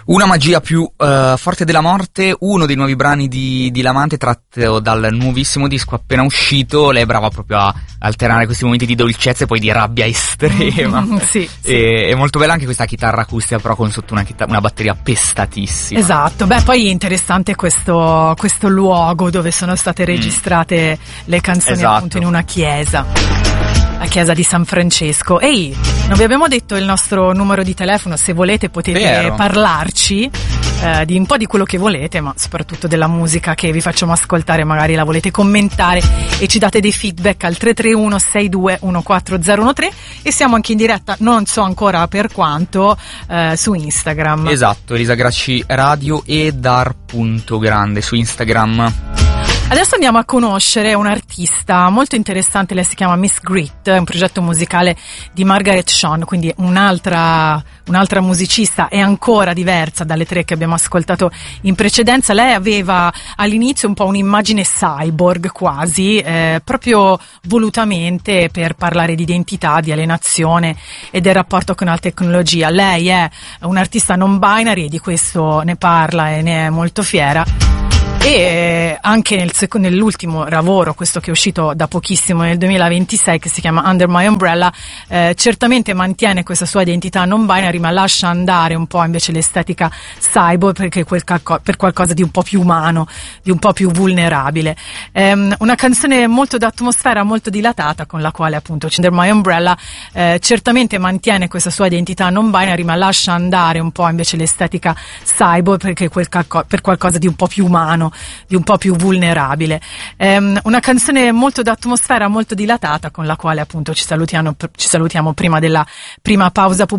Una magia più forte della morte, uno dei nuovi brani di Lamante tratto dal nuovissimo disco appena uscito. Lei è brava proprio a alternare questi momenti di dolcezza e poi di rabbia estrema. Sì. È molto bella anche questa chitarra acustica, però con sotto una batteria pestatissima. Esatto, beh, poi è interessante questo luogo dove sono state registrate le canzoni, esatto, appunto in una chiesa, la chiesa di San Francesco. Ehi, non vi abbiamo detto il nostro numero di telefono, se volete potete parlarci di un po' di quello che volete, ma soprattutto della musica che vi facciamo ascoltare, magari la volete commentare e ci date dei feedback al 331 62 14013, e siamo anche in diretta, non so ancora per quanto, su Instagram. Esatto, Elisa Gracci Radio e Dar.grande su Instagram. Adesso andiamo a conoscere un'artista molto interessante, lei si chiama Miss Grit, è un progetto musicale di Margaret Sean, quindi un'altra musicista e ancora diversa dalle tre che abbiamo ascoltato in precedenza. Lei aveva all'inizio un po' un'immagine cyborg quasi, proprio volutamente per parlare di identità, di alienazione e del rapporto con la tecnologia. Lei è un'artista non binary e di questo ne parla e ne è molto fiera. E anche nell'ultimo lavoro, questo che è uscito da pochissimo nel 2026, che si chiama Under My Umbrella, certamente mantiene questa sua identità non binary, ma lascia andare un po' invece l'estetica cyborg, perché per qualcosa di un po' più umano, di un po' più vulnerabile. Una canzone molto d'atmosfera, molto dilatata, con la quale appunto Under My Umbrella certamente mantiene questa sua identità non binary, ma lascia andare un po' invece l'estetica cyborg, perché per qualcosa di un po' più umano, di un po' più vulnerabile. Una canzone molto d'atmosfera, molto dilatata, con la quale appunto ci salutiamo prima della prima pausa pubblicitaria.